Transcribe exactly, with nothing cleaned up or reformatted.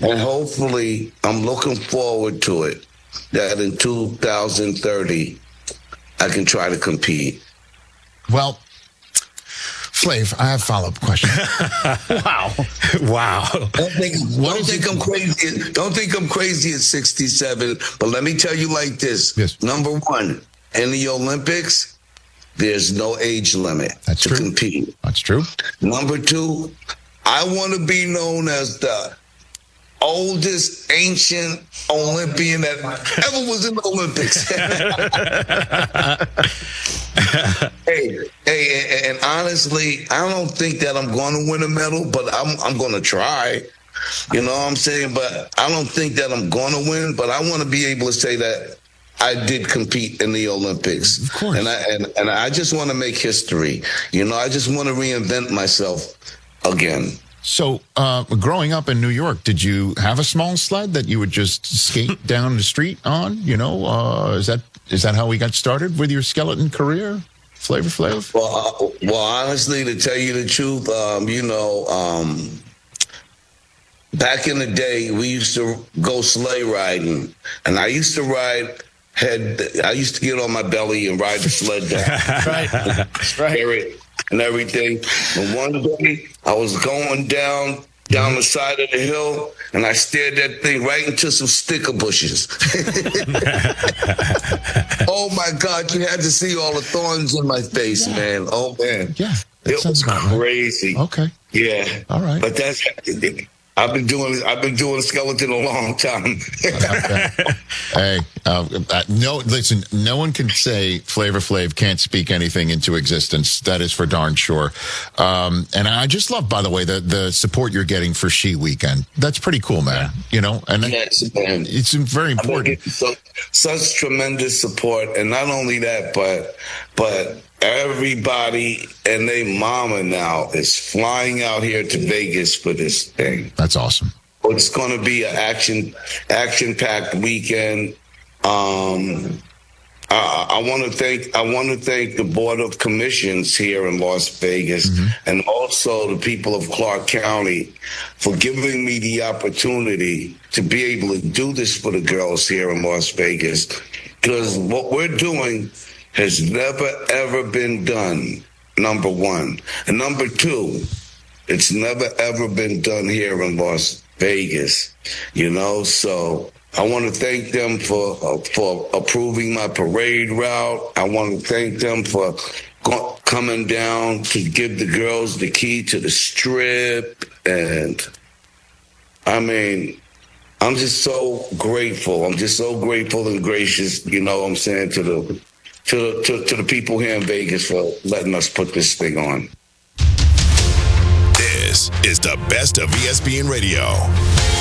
And hopefully, I'm looking forward to it, that in two thousand thirty, I can try to compete. Well, Flav, I have a follow-up question. Wow. Wow. Don't think, don't think I'm crazy. Don't think I'm crazy at sixty-seven, but let me tell you like this. Yes. Number one, in the Olympics, there's no age limit That's to true. compete. That's true. Number two, I want to be known as the oldest ancient Olympian that ever was in the Olympics. hey, hey, and honestly, I don't think that I'm going to win a medal, but I'm I'm going to try. You know what I'm saying? But I don't think that I'm going to win, but I want to be able to say that I did compete in the Olympics. Of course. And I and, and I just want to make history. You know, I just want to reinvent myself again. So, uh, growing up in New York, did you have a small sled that you would just skate down the street on? You know, uh, is that is that how we got started with your skeleton career, Flavor Flav? Well, uh, well, honestly, to tell you the truth, um, you know, um, back in the day, we used to go sleigh riding, and I used to ride head. I used to get on my belly and ride the sled down. Right. Right. And everything. And one day, I was going down down the side of the hill, and I stared that thing right into some sticker bushes. Oh my God! You had to see all the thorns in my face, Yeah. man. Oh man, Yeah, that it sounds was about right. crazy. Okay. Yeah. All right. But that's. I've been doing. I've been doing skeleton a long time. Hey, uh, uh, no, listen, no one can say Flavor Flav can't speak anything into existence. That is for darn sure. Um, and I just love, by the way, the, the support you're getting for She Weekend. That's pretty cool, man. You know, and Yes, man. it's very I've been important. getting so, such tremendous support, and not only that, but but everybody and their mama now is flying out here to Vegas for this thing. That's awesome. It's going to be an action action packed weekend. Um, I, I want to thank I want to thank the Board of Commissions here in Las Vegas, mm-hmm. and also the people of Clark County for giving me the opportunity to be able to do this for the girls here in Las Vegas, because what we're doing has never ever been done. Number one, and number two, it's never ever been done here in Las Vegas. You know, so I want to thank them for uh, for approving my parade route. I want to thank them for go- coming down to give the girls the key to the strip. And I mean, I'm just so grateful. I'm just so grateful and gracious, you know what I'm saying, to the to, to, to the people here in Vegas for letting us put this thing on. This is the best of E S P N Radio.